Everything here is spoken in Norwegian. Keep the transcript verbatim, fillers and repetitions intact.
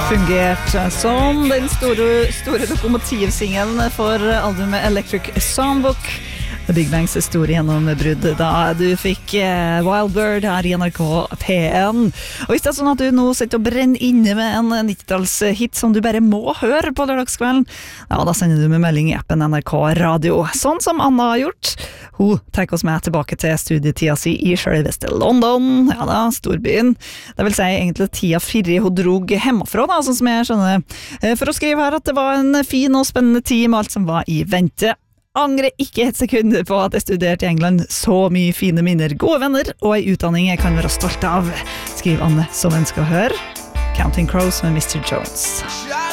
Fungert som den store, store lokomotivsingelen for albumet Electric Songbook. The Big Bangs store gjennombrudd da du fikk eh, Wild Bird her i N R K P en. Og hvis det er sånn at du nå sitter og brenner inne med en nittitallshit som du bare må høre på lørdagskvelden, ja, da sender du med melding i appen N R K Radio, sånn som Anna har gjort. Hun tar oss med tilbake til studietida si i selveste London, ja da, storbyen. Det vil si egentlig tida fire hun drog hjemmefra, da, sånn som jeg skjønner, for å skrive her at det var en fin og spennende tid med alt som var i vente. Angrer ikke et sekund på at jeg studerte i England. Så mye fine minner, gode venner og en utdanning jeg kan være stolt av. Skriv Anne som ønsker å høre Counting Crows med mister Jones.